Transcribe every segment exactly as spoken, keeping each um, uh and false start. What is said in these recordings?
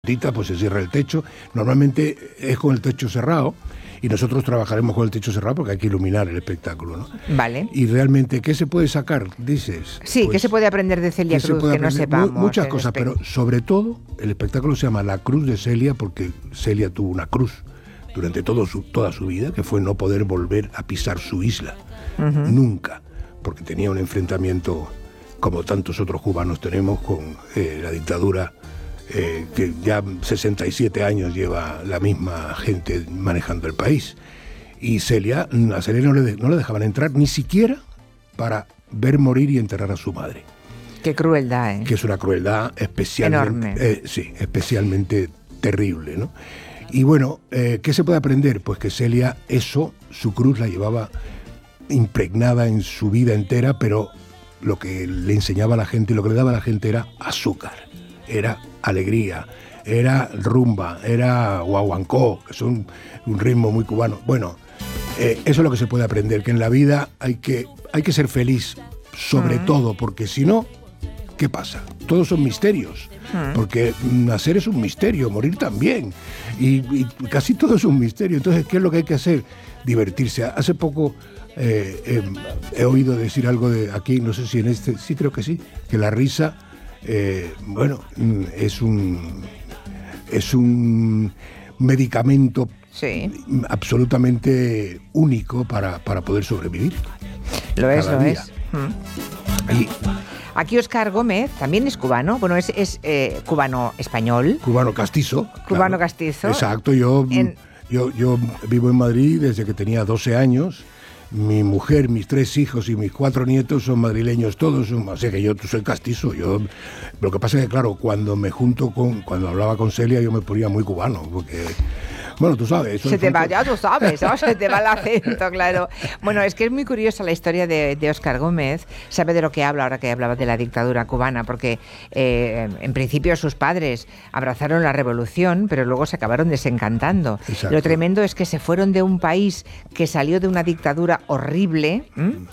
pues se cierra el techo. Normalmente es con el techo cerrado y nosotros trabajaremos con el techo cerrado porque hay que iluminar el espectáculo, ¿no? Vale. Y realmente, ¿qué se puede sacar? Dices. Sí, pues, ¿qué se puede aprender de Celia Cruz que no sepamos? Muchas cosas, pero sobre todo el espectáculo se llama La Cruz de Celia porque Celia tuvo una cruz durante todo su, toda su vida, que fue no poder volver a pisar su isla. Uh-huh. Nunca, porque tenía un enfrentamiento, como tantos otros cubanos tenemos, con eh, la dictadura. Eh, que ya sesenta y siete años lleva la misma gente manejando el país. Y Celia, a Celia no le, no le dejaban entrar ni siquiera para ver morir y enterrar a su madre. Qué crueldad, ¿eh? Que es una crueldad especialmente, enorme. Eh, sí, especialmente terrible, ¿no? Y bueno, eh, ¿qué se puede aprender? Pues que Celia, eso, su cruz la llevaba impregnada en su vida entera, pero lo que le enseñaba a la gente y lo que le daba a la gente era azúcar. Era alegría, era rumba, era guaguancó, que es un, un ritmo muy cubano. Bueno, eh, eso es lo que se puede aprender, que en la vida hay que, hay que ser feliz, sobre uh-huh. todo, porque si no, ¿qué pasa? Todos son misterios, uh-huh. porque nacer es un misterio, morir también, y, y casi todo es un misterio. Entonces, ¿qué es lo que hay que hacer? Divertirse. Hace poco eh, eh, he oído decir algo de aquí, no sé si en este, sí creo que sí, que la risa... Eh, bueno, es un es un medicamento sí. absolutamente único para, para poder sobrevivir. Lo es, lo día. es. Hmm. Y, Aquí Óscar Gómez también es cubano, bueno, es, es eh, cubano-español. Cubano-castizo. Cubano-castizo. Claro. Exacto, yo, en... yo, yo vivo en Madrid desde que tenía doce años. Mi mujer, mis tres hijos y mis cuatro nietos son madrileños todos, o sea que yo soy castizo. Yo, lo que pasa es que, claro, cuando me junto con, cuando hablaba con Celia, yo me ponía muy cubano, porque, bueno, tú sabes. Se te va, ya tú sabes, ¿no? Se te va el acento, claro. Bueno, es que es muy curiosa la historia de, de Óscar Gómez, sabe de lo que habla ahora que hablaba de la dictadura cubana, porque eh, en principio sus padres abrazaron la revolución, pero luego se acabaron desencantando. Exacto. Lo tremendo es que se fueron de un país que salió de una dictadura horrible. Uh-huh.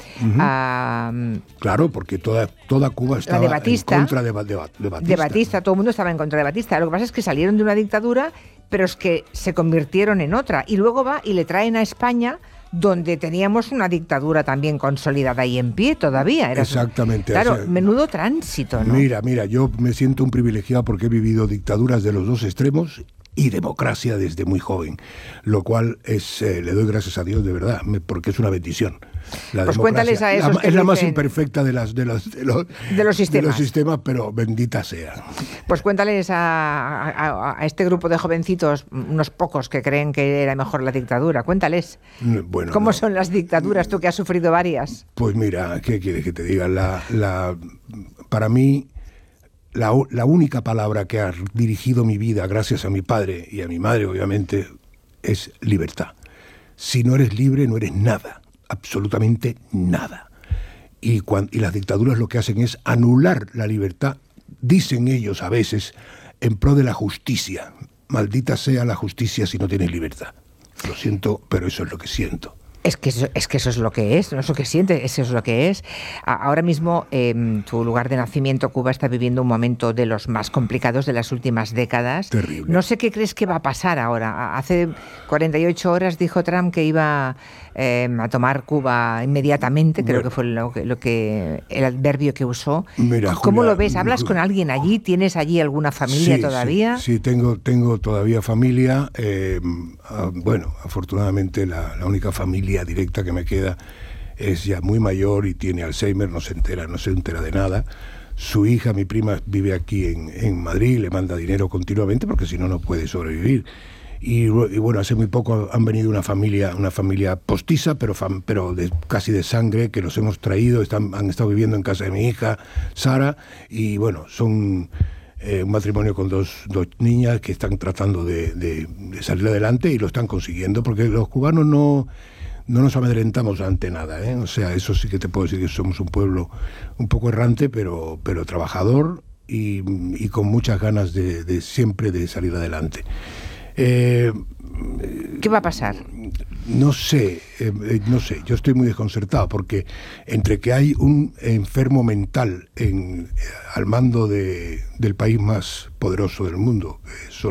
a, claro, porque toda, toda Cuba estaba de Batista, en contra de, de, de Batista. De Batista, todo el mundo estaba en contra de Batista. Lo que pasa es que salieron de una dictadura, pero es que se convirtieron en otra. Y luego va y le traen a España, donde teníamos una dictadura también consolidada y en pie todavía. Era Exactamente. Claro, o sea, menudo tránsito, ¿no? Mira, mira, yo me siento un privilegiado porque he vivido dictaduras de los dos extremos y democracia desde muy joven, lo cual es eh, le doy gracias a Dios de verdad, porque es una bendición. La pues cuéntales a esos la, que es la dicen, más imperfecta de las de los de los, de los sistemas, de los sistemas, pero bendita sea. Pues cuéntales a, a, a este grupo de jovencitos, unos pocos que creen que era mejor la dictadura. Cuéntales. Bueno, ¿Cómo no. son las dictaduras, tú que has sufrido varias? Pues mira, ¿qué quieres que te diga? La, la, para mí La, la única palabra que ha dirigido mi vida, gracias a mi padre y a mi madre, obviamente, es libertad. Si no eres libre, no eres nada, absolutamente nada. Y, cuando, y las dictaduras lo que hacen es anular la libertad, dicen ellos a veces, en pro de la justicia. Maldita sea la justicia si no tienes libertad. Lo siento, pero eso es lo que siento. Es que, eso, es que eso es lo que es, no es lo que siente, eso es lo que es. Ahora mismo, eh, tu lugar de nacimiento, Cuba, está viviendo un momento de los más complicados de las últimas décadas. Terrible. No sé qué crees que va a pasar ahora. Hace cuarenta y ocho horas dijo Trump que iba eh, a tomar Cuba inmediatamente, creo bueno. que fue lo que, lo que el adverbio que usó. Mira, ¿Cómo Julia, lo ves? ¿Hablas con alguien allí? ¿Tienes allí alguna familia sí, todavía? Sí, sí, tengo, tengo todavía familia. Eh, bueno, afortunadamente la, la única familia directa que me queda es ya muy mayor y tiene Alzheimer, no se entera, no se entera de nada. Su hija, mi prima, vive aquí en, en Madrid, le manda dinero continuamente porque si no, no puede sobrevivir. Y, y bueno, hace muy poco han venido una familia, una familia postiza, pero, fam, pero de, casi de sangre, que los hemos traído, están, han estado viviendo en casa de mi hija, Sara, y bueno, son eh, un matrimonio con dos, dos niñas que están tratando de, de, de salir adelante y lo están consiguiendo, porque los cubanos no... No nos amedrentamos ante nada, ¿eh? O sea, eso sí que te puedo decir que somos un pueblo un poco errante, pero, pero trabajador y, y con muchas ganas de, de siempre de salir adelante. Eh, ¿Qué va a pasar? No sé, eh, eh, no sé, yo estoy muy desconcertado porque entre que hay un enfermo mental en, eh, al mando de, del país más poderoso del mundo, que son